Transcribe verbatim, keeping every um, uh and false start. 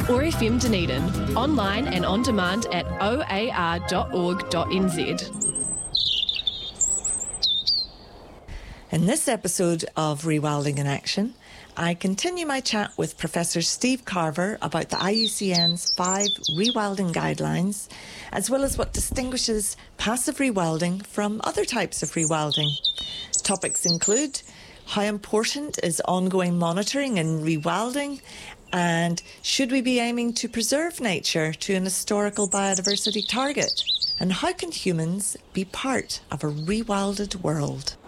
or F M Dunedin, online and on demand at o a r dot org dot n z. In this episode of Rewilding in Action, I continue my chat with Professor Steve Carver about the I U C N's five rewilding guidelines, as well as what distinguishes passive rewilding from other types of rewilding. Topics include how important is ongoing monitoring and rewilding, and should we be aiming to preserve nature to an historical biodiversity target? And how can humans be part of a rewilded world?